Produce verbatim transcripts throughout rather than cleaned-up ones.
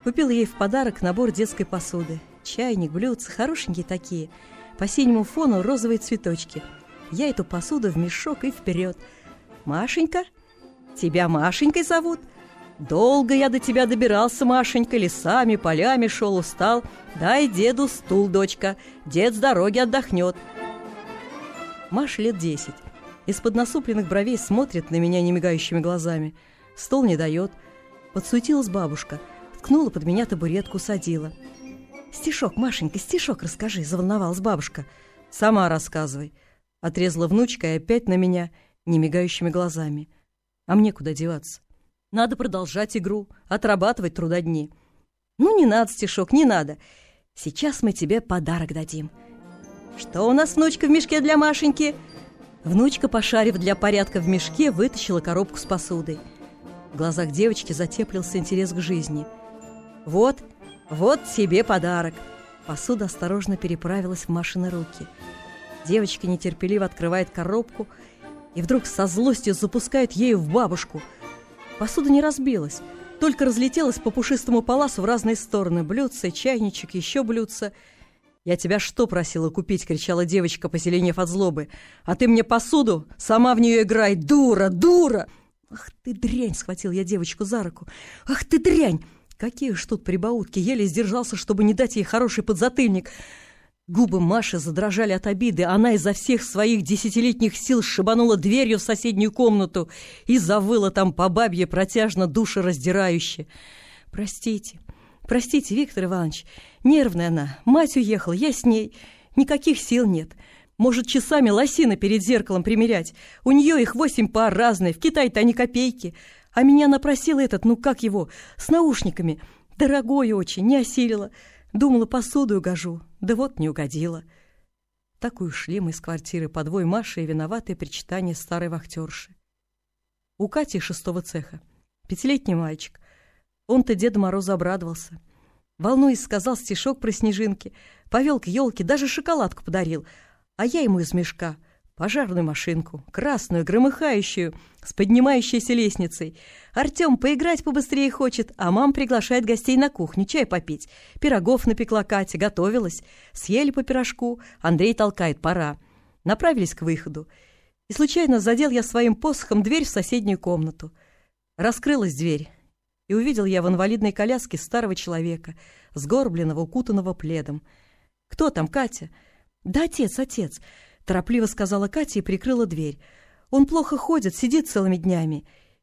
Купила ей в подарок набор детской посуды. Чайник, блюдца, хорошенькие такие. По синему фону розовые цветочки. Я эту посуду в мешок и вперед. «Машенька? Тебя Машенькой зовут? Долго я до тебя добирался, Машенька, лесами, полями шел, устал. Дай деду стул, дочка, дед с дороги отдохнет». Маше лет десять. Из-под насупленных бровей смотрит на меня немигающими глазами. Стол не дает. Подсуетилась бабушка. Ткнула под меня табуретку, садила. «Стишок, Машенька, стишок расскажи», — заволновалась бабушка. «Сама рассказывай», — отрезала внучка и опять на меня немигающими глазами. А мне куда деваться? Надо продолжать игру, отрабатывать трудодни. «Ну, не надо, стишок, не надо. Сейчас мы тебе подарок дадим». «Что у нас, внучка, в мешке для Машеньки?» Внучка, пошарив для порядка в мешке, вытащила коробку с посудой. В глазах девочки затеплился интерес к жизни. «Вот, вот тебе подарок». Посуда осторожно переправилась в Машины руки. Девочка нетерпеливо открывает коробку и вдруг со злостью запускает ею в бабушку. Посуда не разбилась, только разлетелась по пушистому паласу в разные стороны. Блюдце, чайничек, еще блюдце. «Я тебя что просила купить?» — кричала девочка, поселенев от злобы. «А ты мне посуду? Сама в нее играй! Дура, дура!» «Ах ты дрянь!» — схватил я девочку за руку. «Ах ты дрянь! Какие уж тут прибаутки!» Еле сдержался, чтобы не дать ей хороший подзатыльник. Губы Маши задрожали от обиды. Она изо всех своих десятилетних сил шибанула дверью в соседнюю комнату и завыла там по бабье протяжно, душераздирающе. «Простите, простите, Виктор Иванович, нервная она. Мать уехала, я с ней. Никаких сил нет. Может, часами лосины перед зеркалом примерять. У нее их восемь пар разные, в Китае-то они копейки. А меня она просила этот, ну как его, с наушниками. Дорогой очень, не осилила. Думала, посуду угожу, да вот не угодила». Так и ушли мы из квартиры по двое Маши и виноватые причитания старой вахтерши. У Кати шестого цеха пятилетний мальчик. Он-то Деду Морозу обрадовался. Волнуясь, сказал стишок про снежинки, повел к елке, даже шоколадку подарил. А я ему из мешка пожарную машинку, красную, громыхающую, с поднимающейся лестницей. Артем поиграть побыстрее хочет, а мама приглашает гостей на кухню чай попить. Пирогов напекла Катя, готовилась. Съели по пирожку, Андрей толкает, пора. Направились к выходу. И случайно задел я своим посохом дверь в соседнюю комнату. Раскрылась дверь, и увидел я в инвалидной коляске старого человека, сгорбленного, укутанного пледом. «Кто там, Катя?» «Да отец, отец», — торопливо сказала Катя и прикрыла дверь. «Он плохо ходит, сидит целыми днями».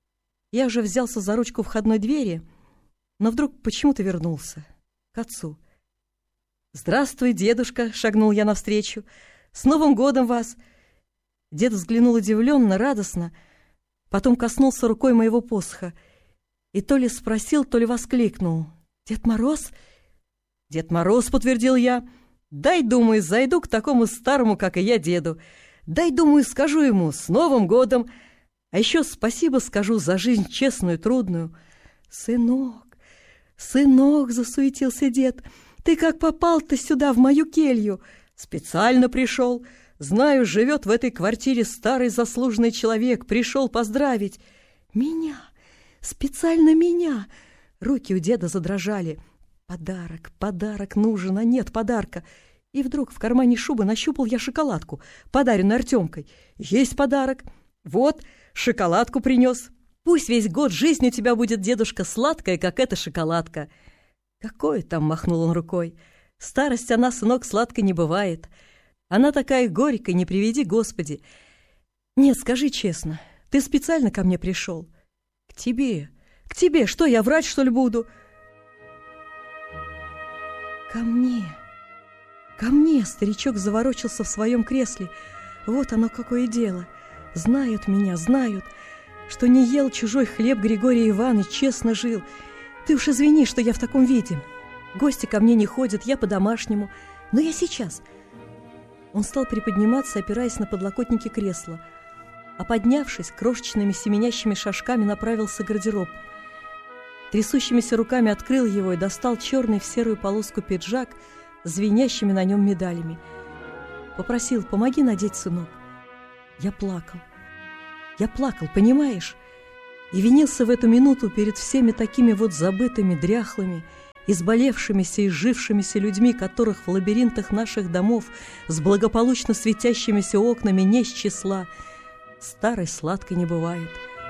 Я уже взялся за ручку входной двери, но вдруг почему-то вернулся к отцу. «Здравствуй, дедушка!» — шагнул я навстречу. «С Новым годом вас!» Дед взглянул удивленно, радостно, потом коснулся рукой моего посоха и то ли спросил, то ли воскликнул: «Дед Мороз?» «Дед Мороз», — подтвердил я. «Дай, думаю, зайду к такому старому, как и я, деду. Дай, думаю, скажу ему: с Новым годом! А еще спасибо скажу за жизнь честную, трудную». «Сынок, сынок!» — засуетился дед. «Ты как попал-то сюда, в мою келью?» «Специально пришел. Знаю, живет в этой квартире старый заслуженный человек. Пришел поздравить». «Меня? Специально меня?» Руки у деда задрожали. «Подарок, подарок нужен, а нет подарка». И вдруг в кармане шубы нащупал я шоколадку, подаренную Артемкой. «Есть подарок. Вот, шоколадку принес. Пусть весь год жизнь у тебя будет, дедушка, сладкая, как эта шоколадка». «Какое там?» — махнул он рукой. «Старость она, сынок, сладкой не бывает. Она такая горькая, не приведи Господи. Нет, скажи честно, ты специально ко мне пришел?» «К тебе. К тебе. Что, я врать, что ли, буду?» «Ко мне. Ко мне!» — старичок заворочился в своем кресле. «Вот оно какое дело. Знают меня, знают, что не ел чужой хлеб Григорий Иванович, честно жил. Ты уж извини, что я в таком виде. Гости ко мне не ходят, я по-домашнему. Но я сейчас». Он стал приподниматься, опираясь на подлокотники кресла, а поднявшись, крошечными семенящими шажками направился к гардероб. Трясущимися руками открыл его и достал черный в серую полоску пиджак с звенящими на нем медалями. Попросил: «Помоги надеть, сынок». Я плакал. Я плакал, понимаешь? И винился в эту минуту перед всеми такими вот забытыми, дряхлыми, изболевшимися и жившимися людьми, которых в лабиринтах наших домов с благополучно светящимися окнами не с числа. Старой сладко не бывает.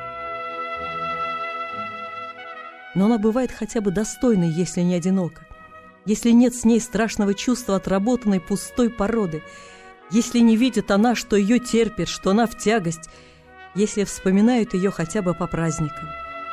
Но она бывает хотя бы достойной, если не одинока, если нет с ней страшного чувства отработанной пустой породы, если не видит она, что ее терпит, что она в тягость, если вспоминают ее хотя бы по праздникам.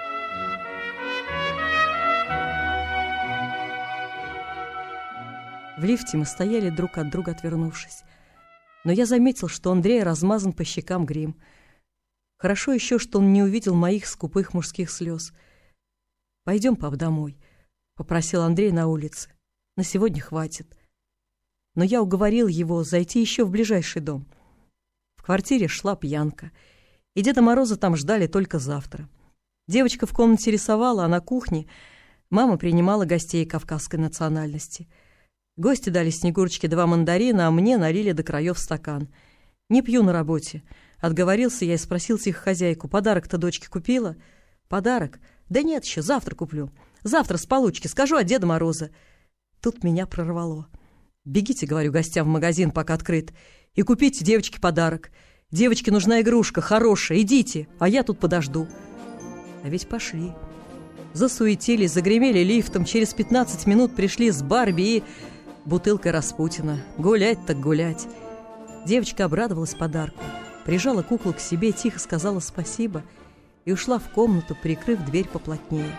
В лифте мы стояли друг от друга, отвернувшись. Но я заметил, что у Андрея размазан по щекам грим. Хорошо еще, что он не увидел моих скупых мужских слез. «Пойдем, пап, домой», — попросил Андрей на улице. «На сегодня хватит». Но я уговорил его зайти еще в ближайший дом. В квартире шла пьянка, и Деда Мороза там ждали только завтра. Девочка в комнате рисовала, а на кухне мама принимала гостей кавказской национальности. Гости дали Снегурочке два мандарина, а мне налили до краев стакан. «Не пью на работе», — отговорился я и спросил тихо хозяйку: «Подарок-то дочке купила?» «Подарок? Да нет еще, завтра куплю. Завтра с получки скажу от Деда Мороза». Тут меня прорвало. «Бегите, — говорю гостям, — в магазин, пока открыт, и купите девочке подарок. Девочке нужна игрушка, хорошая, идите, а я тут подожду». А ведь пошли. Засуетились, загремели лифтом, через пятнадцать минут пришли с Барби и бутылкой Распутина. Гулять так гулять. Девочка обрадовалась подарку, прижала куклу к себе, тихо сказала спасибо и ушла в комнату, прикрыв дверь поплотнее.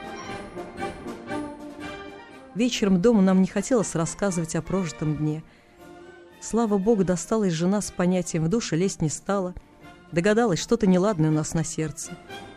Вечером дома нам не хотелось рассказывать о прожитом дне. Слава богу, досталась жена с понятием, в душе лезть не стала. Догадалась, что-то неладное у нас на сердце.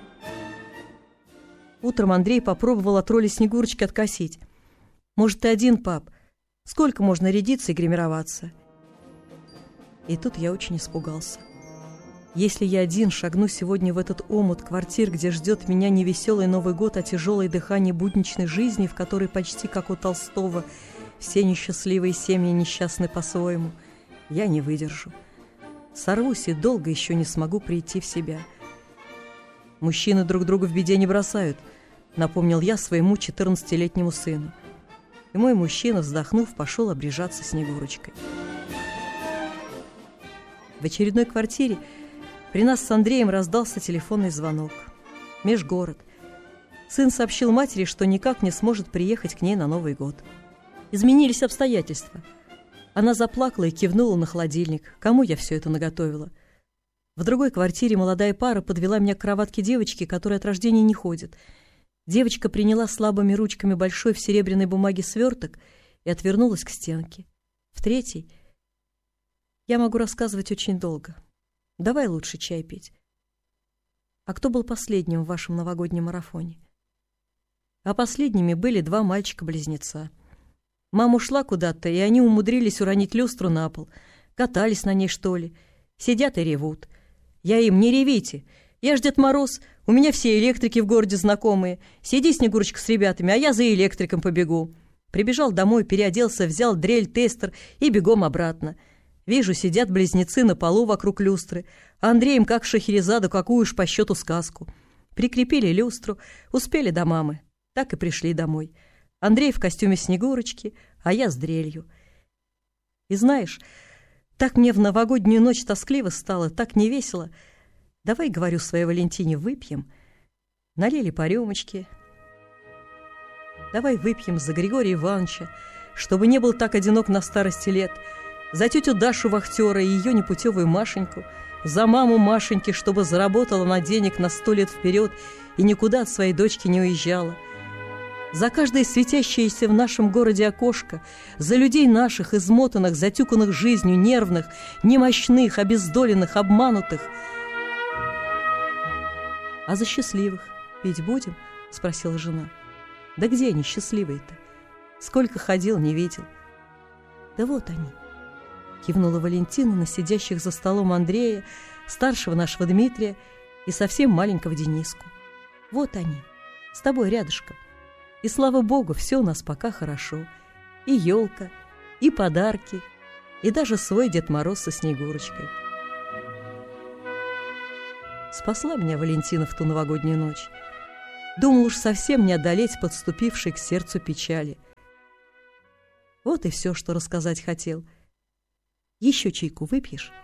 Утром Андрей попробовал от роли Снегурочки откосить. «Может, ты один, пап? Сколько можно рядиться и гримироваться?» И тут я очень испугался. Если я один шагну сегодня в этот омут квартир, где ждет меня не веселый Новый год, а тяжелое дыхание будничной жизни, в которой почти как у Толстого все несчастливые семьи несчастны по-своему, я не выдержу. Сорвусь и долго еще не смогу прийти в себя. «Мужчины друг друга в беде не бросают», — напомнил я своему четырнадцатилетнему сыну. И мой мужчина, вздохнув, пошел обрежаться Снегурочкой. В очередной квартире при нас с Андреем раздался телефонный звонок. Межгород. Сын сообщил матери, что никак не сможет приехать к ней на Новый год. Изменились обстоятельства. Она заплакала и кивнула на холодильник. Кому я все это наготовила? В другой квартире молодая пара подвела меня к кроватке девочки, которая от рождения не ходит. Девочка приняла слабыми ручками большой в серебряной бумаге сверток и отвернулась к стенке. В третьей я могу рассказывать очень долго. Давай лучше чай пить. А кто был последним в вашем новогоднем марафоне? А последними были два мальчика-близнеца. Мама ушла куда-то, и они умудрились уронить люстру на пол. Катались на ней, что ли. Сидят и ревут. Я им: не ревите. Я ж Дед Мороз, у меня все электрики в городе знакомые. Сиди, Снегурочка, с ребятами, а я за электриком побегу. Прибежал домой, переоделся, взял дрель, тестер и бегом обратно. Вижу, сидят близнецы на полу вокруг люстры, а Андрей им, как Шахерезаду, какую уж по счету сказку. Прикрепили люстру, успели до мамы. Так и пришли домой. Андрей в костюме Снегурочки, а я с дрелью. И знаешь, так мне в новогоднюю ночь тоскливо стало, так невесело. Давай, говорю своей Валентине, выпьем. Налили по рюмочке. Давай выпьем за Григория Ивановича, чтобы не был так одинок на старости лет, за тетю Дашу вахтера и ее непутевую Машеньку, за маму Машеньки, чтобы заработала на денег на сто лет вперед и никуда от своей дочки не уезжала, за каждое светящееся в нашем городе окошко, за людей наших, измотанных, затюканных жизнью, нервных, немощных, обездоленных, обманутых. «А за счастливых пить будем?» — спросила жена. «Да где они, счастливые-то? Сколько ходил, не видел». «Да вот они», — кивнула Валентина на сидящих за столом Андрея, старшего нашего Дмитрия и совсем маленького Дениску. «Вот они, с тобой рядышком. И, слава богу, все у нас пока хорошо. И елка, и подарки, и даже свой Дед Мороз со Снегурочкой». Спасла меня Валентина в ту новогоднюю ночь. Думал, уж совсем не одолеть подступившей к сердцу печали. Вот и все, что рассказать хотел. Еще чайку выпьешь?